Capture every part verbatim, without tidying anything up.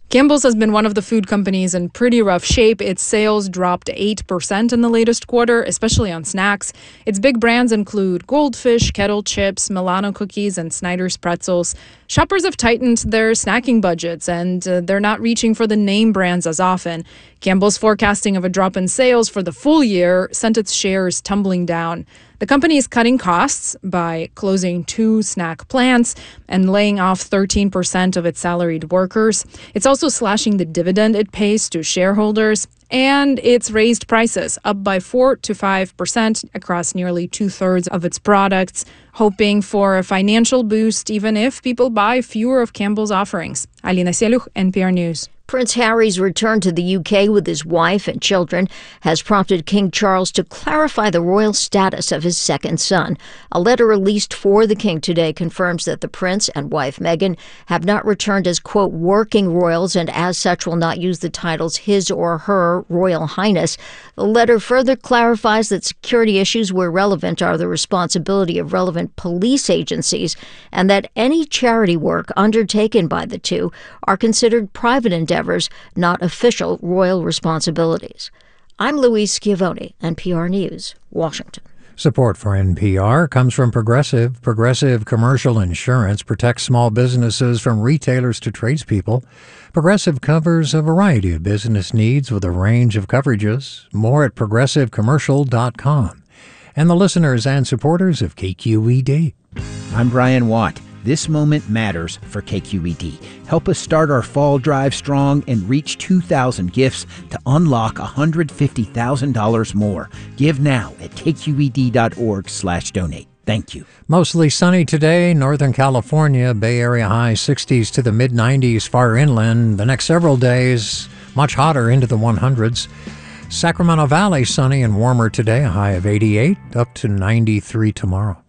Campbell's has been one of the food companies in pretty rough shape. Its sales dropped eight percent in the latest quarter, especially on snacks. Its big brands include Goldfish, Kettle Chips, Milano Cookies, and Snyder's Pretzels. Shoppers have tightened their snacking budgets, and uh, they're not reaching for the name brands as often. Campbell's forecasting of a drop in sales for the full year sent its shares tumbling down. The company is cutting costs by closing two snack plants and laying off thirteen percent of its salaried workers. It's also slashing the dividend it pays to shareholders, and it's raised prices up by four to five percent across nearly two-thirds of its products, hoping for a financial boost even if people buy fewer of Campbell's offerings. Alina Sieluch, N P R News. Prince Harry's return to the U K with his wife and children has prompted King Charles to clarify the royal status of his second son. A letter released for the king today confirms that the prince and wife Meghan have not returned as, quote, working royals, and as such will not use the titles His or Her Royal Highness. The letter further clarifies that security issues where relevant are the responsibility of relevant police agencies, and that any charity work undertaken by the two are considered private endeavors, not official royal responsibilities. I'm Louise Schiavone, N P R News, Washington. Support for N P R comes from Progressive. Progressive Commercial Insurance protects small businesses from retailers to tradespeople. Progressive covers a variety of business needs with a range of coverages. More at progressive commercial dot com. And the listeners and supporters of K Q E D. I'm Brian Watt. This moment matters for K Q E D. Help us start our fall drive strong and reach two thousand gifts to unlock one hundred fifty thousand dollars more. Give now at k q e d dot org slash donate. Thank you. Mostly sunny today. Northern California, Bay Area high sixties to the mid nineties, far inland. The next several days, much hotter into the hundreds. Sacramento Valley, sunny and warmer today, a high of eighty-eight, up to ninety-three tomorrow.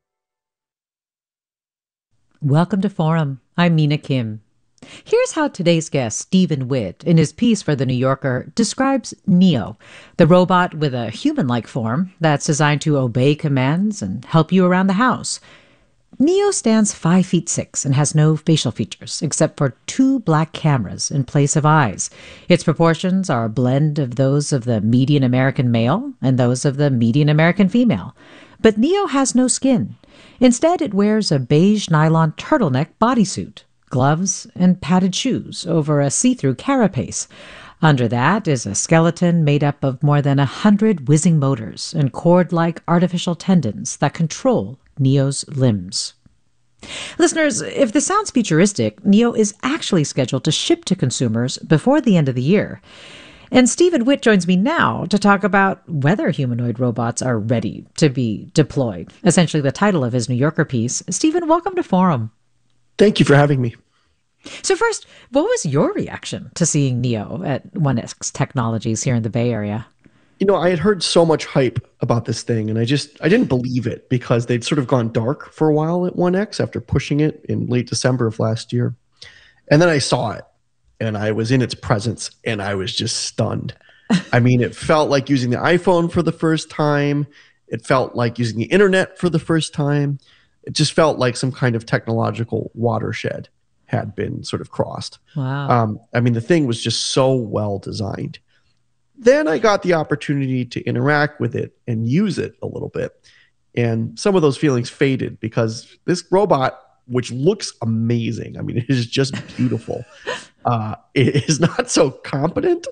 Welcome to Forum. I'm Mina Kim. Here's how today's guest, Stephen Witt, in his piece for The New Yorker, describes Neo, the robot with a human-like form that's designed to obey commands and help you around the house. Neo stands five feet six and has no facial features, except for two black cameras in place of eyes. Its proportions are a blend of those of the median American male and those of the median American female. But Neo has no skin. Instead, it wears a beige nylon turtleneck bodysuit, gloves, and padded shoes over a see-through carapace. Under that is a skeleton made up of more than a hundred whizzing motors and cord-like artificial tendons that control Neo's limbs. Listeners, if this sounds futuristic, Neo is actually scheduled to ship to consumers before the end of the year. And Stephen Witt joins me now to talk about whether humanoid robots are ready to be deployed, essentially the title of his New Yorker piece. Stephen, welcome to Forum. Thank you for having me. So first, what was your reaction to seeing Neo at one X Technologies here in the Bay Area? You know, I had heard so much hype about this thing, and I just, I didn't believe it because they'd sort of gone dark for a while at one X after pushing it in late December of last year. And then I saw it. And I was in its presence, and I was just stunned. I mean, it felt like using the iPhone for the first time. It felt like using the internet for the first time. It just felt like some kind of technological watershed had been sort of crossed. Wow. Um, I mean, the thing was just so well designed. Then I got the opportunity to interact with it and use it a little bit. And some of those feelings faded because this robot, which looks amazing, I mean, it is just beautiful. Uh, it is not so competent,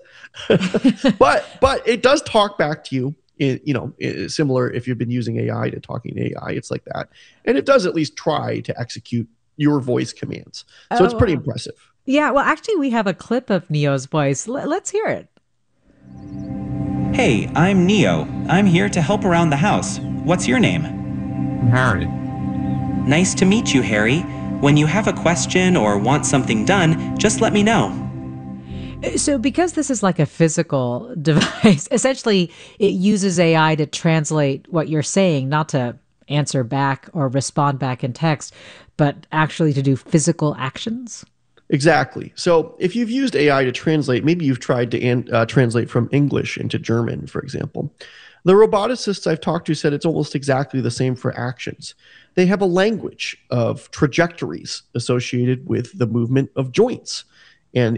but but it does talk back to you. In, you know, it, similar if you've been using A I to talking to A I, it's like that, and it does at least try to execute your voice commands. So oh, it's pretty wow. impressive. Yeah, well, actually, we have a clip of Neo's voice. L- let's hear it. Hey, I'm Neo. I'm here to help around the house. What's your name? Harry. Nice to meet you, Harry. When you have a question or want something done, just let me know. So because this is like a physical device, essentially it uses A I to translate what you're saying, not to answer back or respond back in text, but actually to do physical actions? Exactly. So if you've used A I to translate, maybe you've tried to an, uh, translate from English into German, for example. The roboticists I've talked to said it's almost exactly the same for actions. They have a language of trajectories associated with the movement of joints.